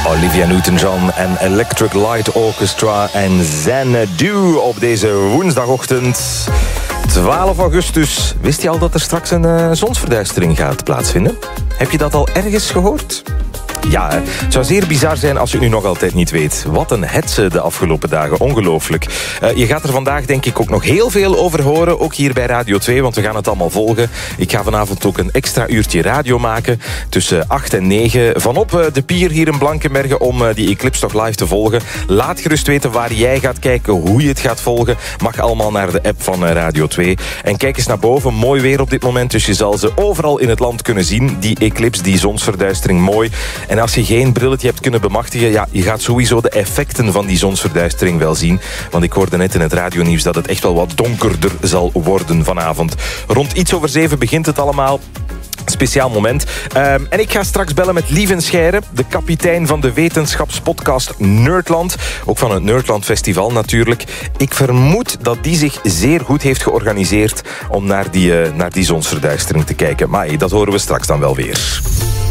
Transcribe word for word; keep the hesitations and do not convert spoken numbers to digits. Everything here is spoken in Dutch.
Olivia Newton-John en Electric Light Orchestra en Xanadu op deze woensdagochtend. twaalf augustus. Wist je al dat er straks een uh, zonsverduistering gaat plaatsvinden? Heb je dat al ergens gehoord? Ja, het zou zeer bizar zijn als je het nu nog altijd niet weet. Wat een hetze de afgelopen dagen, ongelooflijk. Uh, je gaat er vandaag denk ik ook nog heel veel over horen, ook hier bij Radio twee, want we gaan het allemaal volgen. Ik ga vanavond ook een extra uurtje radio maken, tussen acht en negen, vanop uh, de pier hier in Blankenberge, om uh, die eclipse toch live te volgen. Laat gerust weten waar jij gaat kijken, hoe je het gaat volgen. Mag allemaal naar de app van uh, Radio twee. En kijk eens naar boven, mooi weer op dit moment, dus je zal ze overal in het land kunnen zien, die eclipse, die zonsverduistering, mooi. En als je geen brilletje hebt kunnen bemachtigen, ja, je gaat sowieso de effecten van die zonsverduistering wel zien. Want ik hoorde net in het radionieuws dat het echt wel wat donkerder zal worden vanavond. Rond iets over zeven begint het allemaal. Speciaal moment. Um, en ik ga straks bellen met Lieven Scheire, de kapitein van de wetenschapspodcast Nerdland. Ook van het Nerdland Festival natuurlijk. Ik vermoed dat die zich zeer goed heeft georganiseerd om naar die, uh, naar die zonsverduistering te kijken. Maar hey, dat horen we straks dan wel weer.